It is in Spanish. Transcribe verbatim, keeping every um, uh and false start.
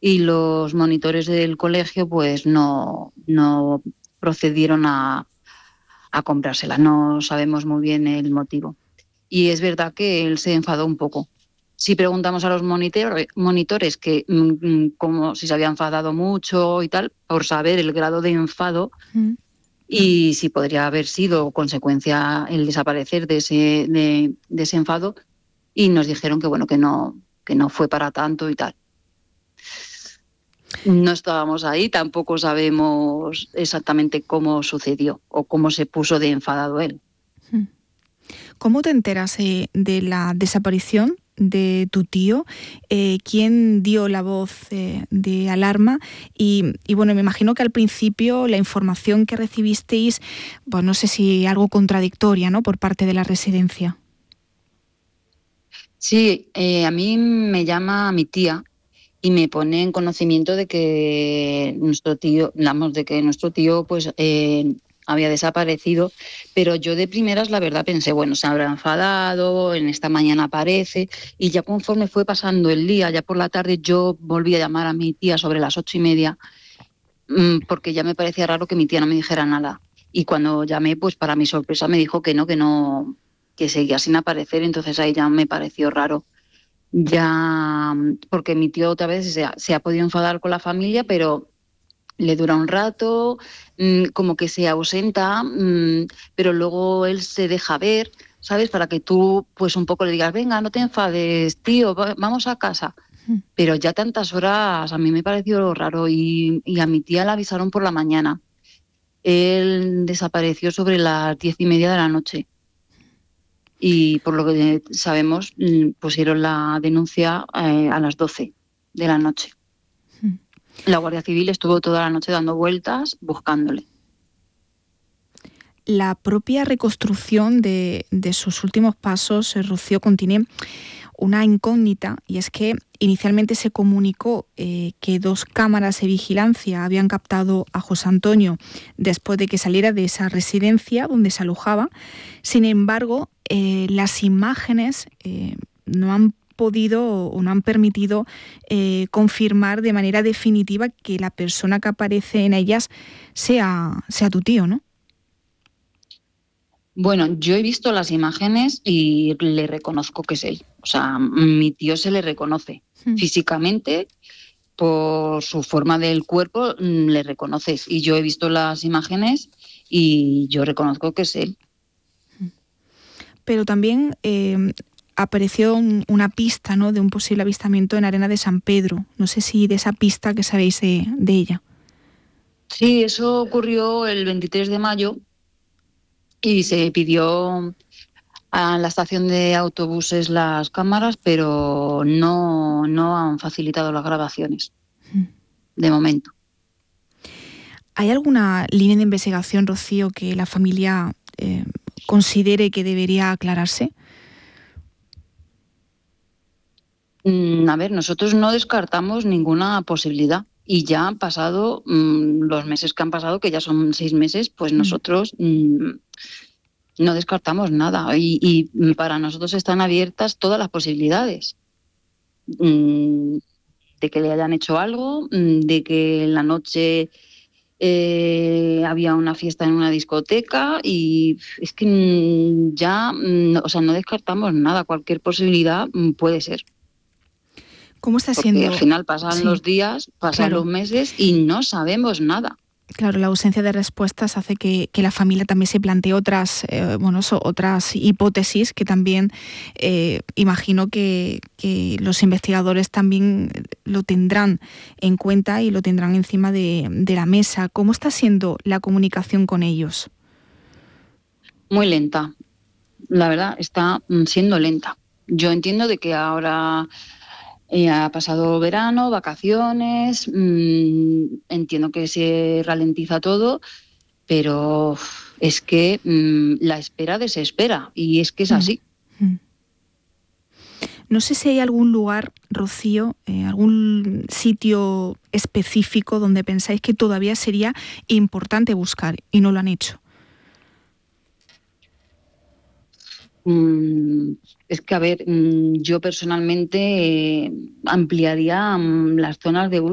y los monitores del colegio pues no, no procedieron a, a comprársela. No sabemos muy bien el motivo. Y es verdad que él se enfadó un poco. Si preguntamos a los monitores, monitores que mmm, como si se había enfadado mucho y tal, por saber el grado de enfado mm. y si podría haber sido consecuencia el desaparecer de ese, de, de ese enfado, y nos dijeron que bueno, que no, que no fue para tanto y tal. No estábamos ahí, tampoco sabemos exactamente cómo sucedió o cómo se puso de enfadado él. ¿Cómo te enteras eh, de la desaparición de tu tío? Eh, ¿Quién dio la voz eh, de alarma? Y, y bueno, me imagino que al principio la información que recibisteis, pues no sé si algo contradictoria, ¿no?, por parte de la residencia. Sí, eh, a mí me llama mi tía y me pone en conocimiento de que nuestro tío, digamos, de que nuestro tío pues eh, había desaparecido, pero yo de primeras la verdad pensé, bueno, se habrá enfadado, en esta mañana aparece, y ya conforme fue pasando el día, ya por la tarde yo volví a llamar a mi tía sobre las ocho y media, mmm, porque ya me parecía raro que mi tía no me dijera nada. Y cuando llamé, pues para mi sorpresa me dijo que no, que no, que seguía sin aparecer, entonces ahí ya me pareció raro. Ya, porque mi tío otra vez se ha, se ha podido enfadar con la familia, pero le dura un rato, mmm, como que se ausenta, mmm, pero luego él se deja ver, ¿sabes? Para que tú pues un poco le digas, venga, no te enfades, tío, va, vamos a casa. Mm. Pero ya tantas horas a mí me pareció raro, y, y a mi tía la avisaron por la mañana. Él desapareció sobre las diez y media de la noche. Y por lo que sabemos, pusieron la denuncia eh, a las doce de la noche. La Guardia Civil estuvo toda la noche dando vueltas buscándole. La propia reconstrucción de, de sus últimos pasos, Rocío, contiene una incógnita, y es que inicialmente se comunicó eh, que dos cámaras de vigilancia habían captado a José Antonio después de que saliera de esa residencia donde se alojaba. Sin embargo, eh, las imágenes eh, no han podido o no han permitido eh, confirmar de manera definitiva que la persona que aparece en ellas sea, sea tu tío, ¿no? Bueno, yo he visto las imágenes y le reconozco que es él. O sea, mi tío se le reconoce mm. físicamente, por su forma del cuerpo, le reconoces. Y yo he visto las imágenes y yo reconozco que es él. Pero también eh, apareció un, una pista, ¿no?, de un posible avistamiento en Arena de San Pedro. No sé si de esa pista que sabéis de, de ella. Sí, eso ocurrió el veintitrés de mayo y se pidió a la estación de autobuses las cámaras, pero no, no han facilitado las grabaciones, de momento. ¿Hay alguna línea de investigación, Rocío, que la familia eh, considere que debería aclararse? Mm, a ver, nosotros no descartamos ninguna posibilidad. Y ya han pasado mmm, los meses que han pasado, que ya son seis meses, pues nosotros mmm, no descartamos nada. Y, y para nosotros están abiertas todas las posibilidades. Mmm, de que le hayan hecho algo, de que en la noche eh, había una fiesta en una discoteca, y es que ya, o sea, no descartamos nada, cualquier posibilidad puede ser. ¿Cómo está Porque siendo? al final pasan Sí, los días, pasan claro. los meses y no sabemos nada. Claro, la ausencia de respuestas hace que, que la familia también se plantee otras, eh, bueno, so, otras hipótesis que también eh, imagino que, que los investigadores también lo tendrán en cuenta y lo tendrán encima de, de la mesa. ¿Cómo está siendo la comunicación con ellos? Muy lenta, la verdad, está siendo lenta. Yo entiendo de que ahora eh, ha pasado verano, vacaciones, mmm, entiendo que se ralentiza todo, pero es que mmm, la espera desespera, y es que es así. Mm. No sé si hay algún lugar, Rocío, eh, algún sitio específico donde pensáis que todavía sería importante buscar y no lo han hecho. Mm, es que, a ver, mm, yo personalmente eh, ampliaría mm, las zonas de